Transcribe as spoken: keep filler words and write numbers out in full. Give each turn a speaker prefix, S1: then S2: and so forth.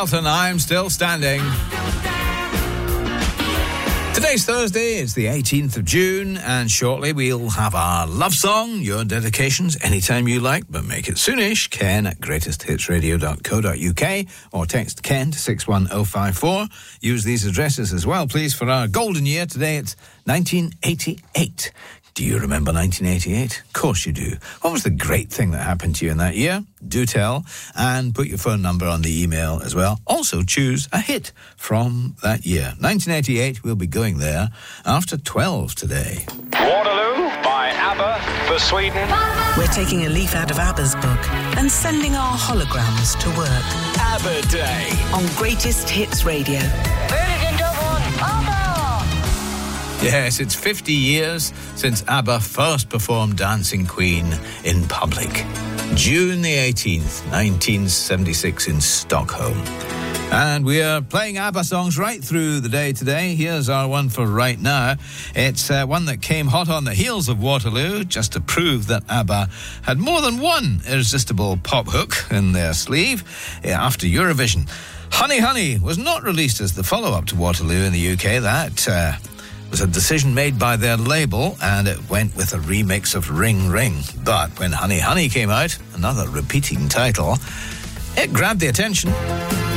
S1: Skelton, I'm Still Standing. Today's Thursday, it's the eighteenth of June, and shortly we'll have our love song, your dedications, anytime you like, but make it soonish. Ken at greatest hits radio dot co dot uk, or text Ken to six one oh five four. Use these addresses as well, please, for our golden year. Today it's nineteen eighty-eight. Do you remember nineteen eighty-eight? Of course you do. What was the great thing that happened to you in that year? Do tell, and put your phone number on the email as well. Also choose a hit from that year. nineteen eighty-eight, we'll be going there after twelve today.
S2: Waterloo by ABBA for Sweden.
S3: We're taking a leaf out of ABBA's book and sending our holograms to work.
S2: ABBA Day.
S3: On Greatest Hits Radio.
S1: Yes, it's fifty years since ABBA first performed Dancing Queen in public. June the eighteenth, nineteen seventy-six in Stockholm. And we are playing ABBA songs right through the day today. Here's our one for right now. It's uh, one that came hot on the heels of Waterloo, just to prove that ABBA had more than one irresistible pop hook in their sleeve after Eurovision. Honey Honey was not released as the follow-up to Waterloo in the U K. That uh, was a decision made by their label, and it went with a remix of Ring Ring. But when Honey Honey came out, another repeating title, it grabbed the attention.